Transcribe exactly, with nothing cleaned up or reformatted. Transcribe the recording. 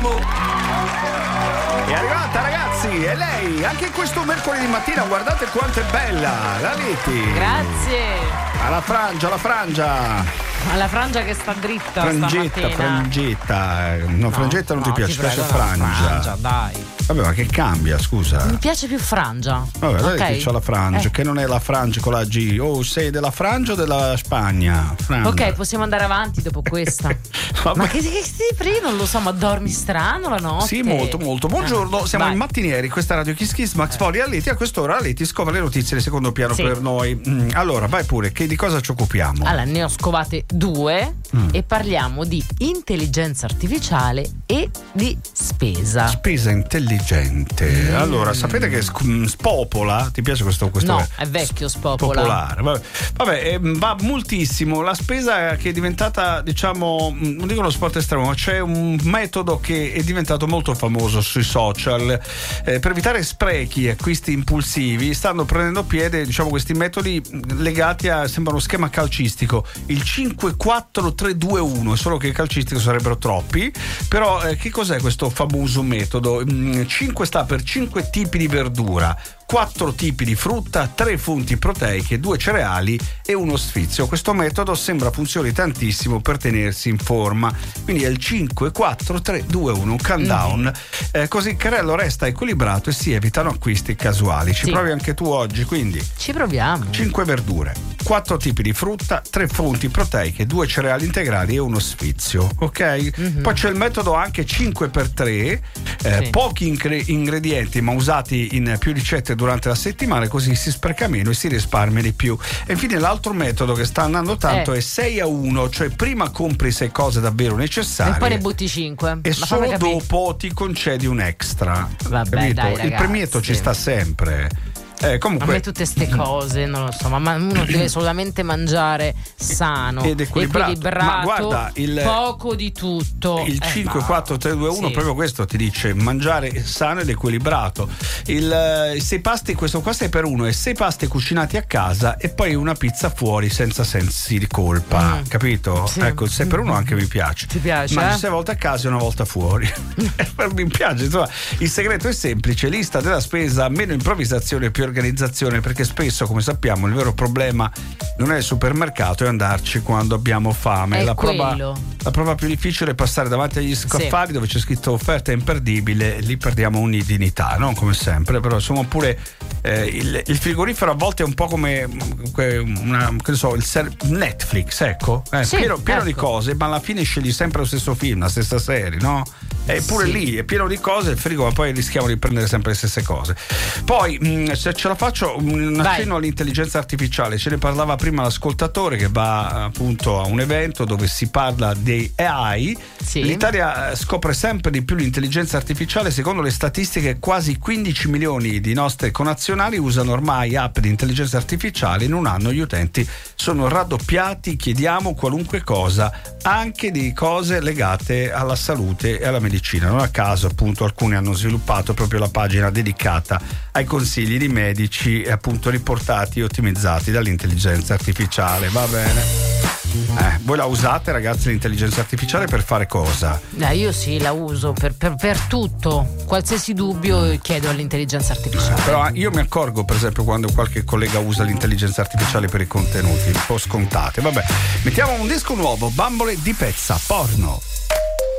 Mambo. È arrivata, ragazzi, e lei anche questo mercoledì mattina, guardate quanto è bella, la Leti. Grazie. Alla frangia, alla frangia. Alla frangia che sta dritta Frangetta, stamattina. frangetta. No, frangetta non no, ti piace, ti piace prego, frangia. no, frangia, dai. Vabbè, ma che cambia, scusa? Mi piace più frangia. Vabbè, okay. Lei che c'ha la frangia, eh. che non è la frangia con la G. Oh, sei della frangia o della Spagna? Frangia. Ok, possiamo andare avanti dopo questa. Ma che, che stai non lo so, ma dormi strano la notte? Sì, molto, molto. Buongiorno, ah, siamo vai. in Mattinieri, questa è Radio Kiss Kiss, Max Poli e Leti. A quest'ora Leti scova le notizie di secondo piano sì. per noi. Mm, allora, vai pure, che di cosa ci occupiamo? Allora, ne ho scovate due mm. e parliamo di intelligenza artificiale e di spesa. Spesa intelligente. Mm. Allora, sapete che sc- spopola? Ti piace questo? questo no, è vecchio spopola. Popolare. Vabbè, Vabbè eh, va moltissimo. La spesa che è diventata, diciamo, non dico uno sport estremo, ma c'è un metodo che è diventato molto famoso sui social. Eh, per evitare sprechi e acquisti impulsivi stanno prendendo piede, diciamo, questi metodi legati a, sembra uno schema calcistico, il cinque quattro tre due uno, solo che calcistico sarebbero troppi. Però eh, che cos'è questo famoso metodo? cinque sta per cinque tipi di verdura, quattro tipi di frutta, tre fonti proteiche, due cereali e uno sfizio. Questo metodo sembra funzioni tantissimo per tenersi in forma, quindi è il cinque quattro tre due uno, un countdown, mm-hmm. eh, così il carrello resta equilibrato e si evitano acquisti casuali. Ci sì. provi anche tu oggi, quindi ci proviamo. cinque verdure, quattro tipi di frutta, tre fonti proteiche, due cereali integrali e uno sfizio, ok? Mm-hmm. Poi c'è il metodo anche cinque per tre, eh, sì. pochi ingre- ingredienti ma usati in più ricette durante la settimana, così si spreca meno e si risparmia di più. E infine l'altro metodo che sta andando tanto eh. è sei a uno, cioè prima compri sei cose davvero necessarie e poi ne butti cinque e ma solo dopo ti concedi un extra. Vabbè, capito? dai, ragazzi. Il premietto ci sta sempre. Eh, comunque, a me tutte ste cose non lo so, ma uno deve solamente mangiare sano ed equilibrato, equilibrato ma guarda il, poco di tutto. Il eh, cinque quattro tre due uno sì. proprio questo ti dice mangiare sano ed equilibrato. Il sei pasti, questo qua sei per uno, e sei pasti cucinati a casa e poi una pizza fuori senza sensi di colpa, mm. capito? Sì. Ecco, il sei per uno anche mi piace. Ti piace? Ma eh? sei volte a casa e una volta fuori. Mi piace, insomma, il segreto è semplice: lista della spesa, meno improvvisazione, più organizzazione, perché spesso, come sappiamo, il vero problema non è il supermercato, è andarci quando abbiamo fame. È la prova, la prova più difficile è passare davanti agli scaffali sì. dove c'è scritto offerta imperdibile, lì perdiamo ogni dignità, no? Come sempre. Però insomma, pure eh, il, il frigorifero a volte è un po' come una, che ne so, il ser- Netflix, ecco, eh, sì, pieno, pieno ecco. di cose, ma alla fine scegli sempre lo stesso film, la stessa serie, no? Eppure sì. lì è pieno di cose il frigo, ma poi rischiamo di prendere sempre le stesse cose. Poi mh, se ce la faccio, un accenno all'intelligenza artificiale. Ce ne parlava prima l'ascoltatore che va appunto a un evento dove si parla di A I. Sì. L'Italia scopre sempre di più l'intelligenza artificiale. Secondo le statistiche, quasi quindici milioni di nostri connazionali usano ormai app di intelligenza artificiale. In un anno gli utenti sono raddoppiati. Chiediamo qualunque cosa, anche di cose legate alla salute e alla medicina. Non a caso appunto alcuni hanno sviluppato proprio la pagina dedicata ai consigli di medici, appunto riportati e ottimizzati dall'intelligenza artificiale. Va bene? Eh, voi la usate, ragazzi, l'intelligenza artificiale per fare cosa? Eh, io sì, la uso per, per, per tutto. Qualsiasi dubbio chiedo all'intelligenza artificiale. Però io mi accorgo, per esempio, quando qualche collega usa l'intelligenza artificiale per i contenuti un po' scontate. Vabbè, mettiamo un disco nuovo, Bambole di Pezza, porno.